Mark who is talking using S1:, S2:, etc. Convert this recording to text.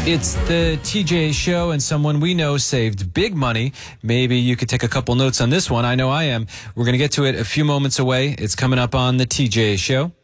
S1: It's the TJ Show, and someone we know saved big money. Maybe you could take a couple notes on this one. I know I am. We're going to get to it a few moments away. It's coming up on the TJ Show.